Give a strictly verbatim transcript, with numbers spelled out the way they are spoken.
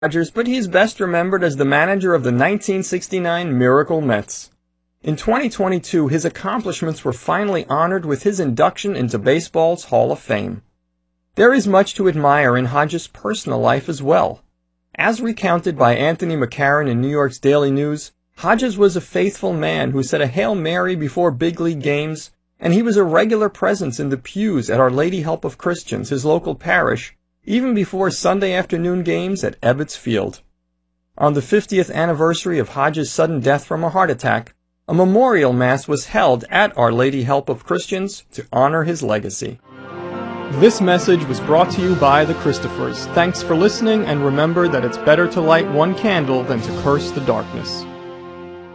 Rodgers, but he is best remembered as the manager of the nineteen sixty-nine Miracle Mets. In twenty twenty-two, his accomplishments were finally honored with his induction into baseball's Hall of Fame. There is much to admire in Hodges' personal life as well. As recounted by Anthony McCarron in New York's Daily News, Hodges was a faithful man who said a Hail Mary before big league games, and he was a regular presence in the pews at Our Lady Help of Christians, his local parish, even before Sunday afternoon games at Ebbets Field. On the fiftieth anniversary of Hodges' sudden death from a heart attack, a memorial mass was held at Our Lady Help of Christians to honor his legacy. This message was brought to you by the Christophers. Thanks for listening, and remember that it's better to light one candle than to curse the darkness.